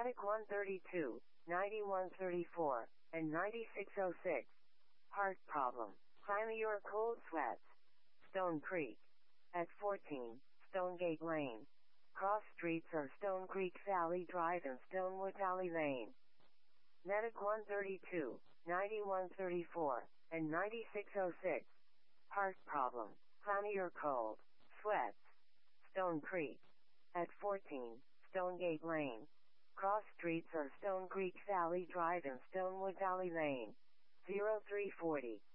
Medic 132, 9134, and 9606. Heart problem. Your cold sweats. Stone Creek. At 14, Stonegate Lane. Cross streets are Stone Creek Valley Drive and Stonewood Valley Lane. Medic 132, 9134, and 9606. Heart problem. Or cold sweats. Stone Creek. At 14, Stonegate Lane. Cross streets are Stone Creek Valley Drive and Stonewood Valley Lane. 0340.